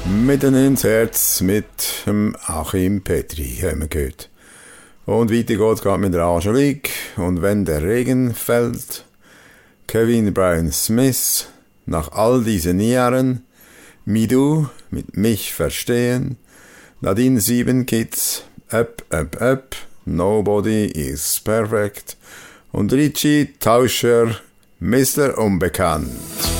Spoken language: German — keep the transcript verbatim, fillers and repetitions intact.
Mitten ins Herz mit dem Achim Petri, haben wir gehört. Und weiter geht's gerade mit der Angelique. Und wenn der Regen fällt, Kevin Brian Smith, nach all diesen Jahren, wie du mit mich verstehen, Nadine Sieben Kids, Up, Up, Up, Nobody is Perfect und Richie Tauscher, Mister Unbekannt.